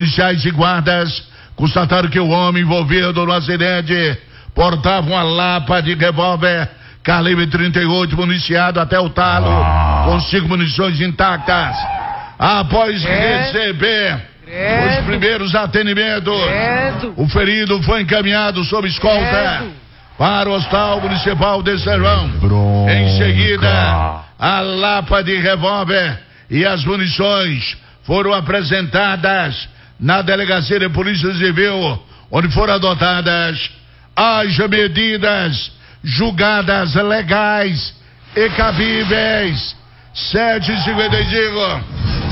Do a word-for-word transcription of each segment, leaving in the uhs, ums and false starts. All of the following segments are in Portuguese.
Policiais e guardas constataram que o homem envolvido no acidente portava uma lapa de revólver calibre trinta e oito municiado até o talo, ah. com cinco munições intactas. Após é. receber Credo. os primeiros atendimentos, Credo. o ferido foi encaminhado sob escolta Credo. para o Hospital Municipal de Serrão. Bronca. Em seguida, a lapa de revólver e as munições foram apresentadas na Delegacia de Polícia Civil, onde foram adotadas as medidas julgadas legais e cabíveis. Sete e cinquenta e cinco.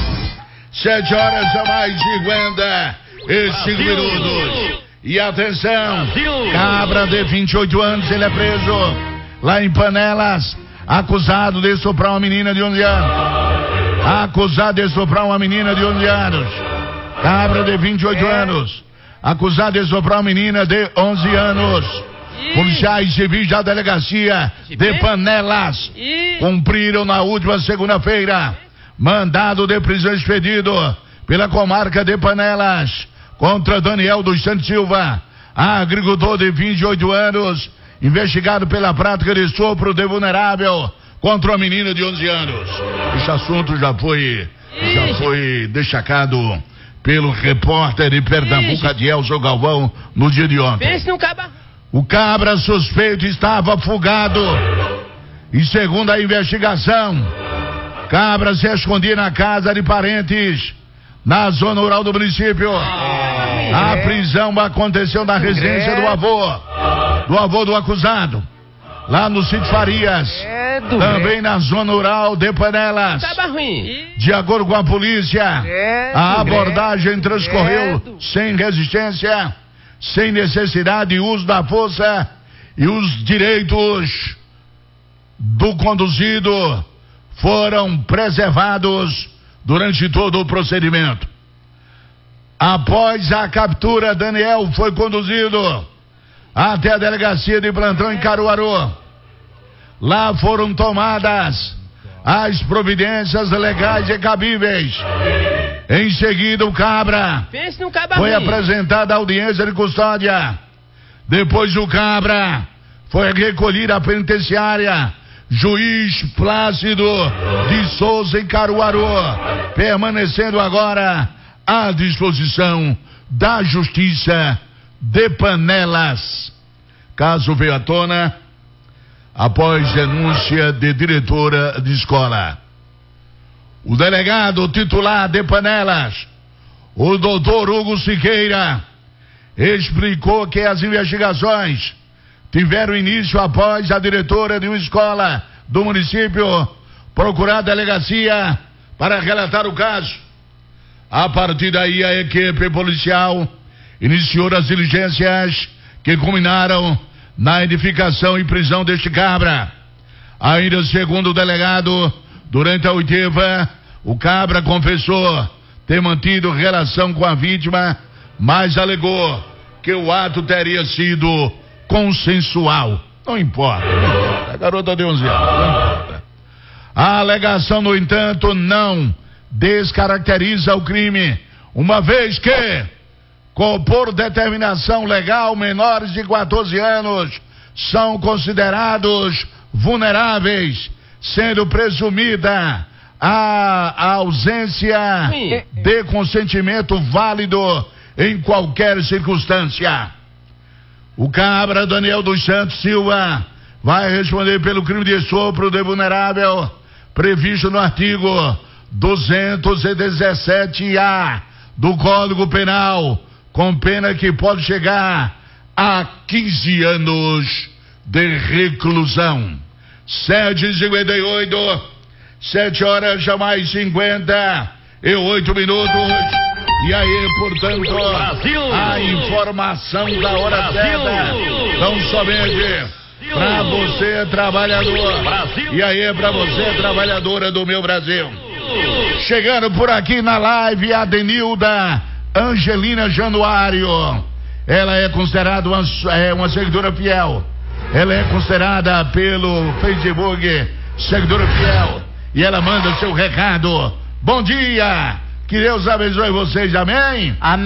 Sete horas a mais cinquenta e cinco minutos. E atenção, cabra de vinte e oito anos, ele é preso lá em Panelas, acusado de estuprar uma menina de onze anos. Acusado de estuprar uma menina de onze anos. Cabra de vinte e oito é. anos, acusado de estuprar uma menina de onze anos. Policiais civis da delegacia de Panelas cumpriram na última segunda-feira mandado de prisão expedido pela comarca de Panelas contra Daniel dos Santos Silva, agricultor de vinte e oito anos, investigado pela prática de estupro de vulnerável contra uma menina de onze anos. Esse assunto já foi já foi destacado pelo repórter de Pernambuco, Adielson Galvão, no dia de ontem. Pense no caba. O cabra suspeito estava fugado e, segundo a investigação, cabra se escondia na casa de parentes na zona rural do município. Ah, a prisão aconteceu na residência do avô, do avô do acusado, lá no sítio Farias, também na zona rural de Panelas. De acordo com a polícia, a abordagem transcorreu sem resistência, sem necessidade de uso da força, e os direitos do conduzido foram preservados durante todo o procedimento. Após a captura, Daniel foi conduzido até a delegacia de plantão em Caruaru. Lá foram tomadas as providências legais e cabíveis. Em seguida, o cabra foi apresentado à audiência de custódia. Depois, o cabra foi recolhido à penitenciária Juiz Plácido de Souza, em Caruaru, permanecendo agora à disposição da Justiça de Panelas. Caso veio à tona após denúncia de diretora de escola. O delegado titular de Panelas, o doutor Hugo Siqueira, explicou que as investigações tiveram início após a diretora de uma escola do município procurar a delegacia para relatar o caso. A partir daí, a equipe policial iniciou as diligências que culminaram na identificação e prisão deste cabra. Ainda segundo o delegado, durante a oitiva, o cabra confessou ter mantido relação com a vítima, mas alegou que o ato teria sido consensual. Não importa, não importa. A garota de onze anos, não importa. A alegação, no entanto, não descaracteriza o crime, uma vez que, por determinação legal, menores de quatorze anos são considerados vulneráveis, sendo presumida a, a ausência Sim. de consentimento válido em qualquer circunstância. O cabra Daniel dos Santos Silva vai responder pelo crime de estupro de vulnerável previsto no artigo duzentos e dezessete A do Código Penal, com pena que pode chegar a quinze anos de reclusão. Sete e cinquenta e oito, sete horas já mais cinquenta e oito minutos. E aí, portanto, Brasil, a informação da hora Brasil, certa, tão somente para você, trabalhador. Brasil. E aí, para você, trabalhadora do meu Brasil. Chegando por aqui na live, a Denilda Angelina Januário. Ela é considerada uma, é, uma seguidora fiel. Ela é considerada pelo Facebook seguidora fiel. E ela manda seu recado. Bom dia! Que Deus abençoe vocês, amém? Amém.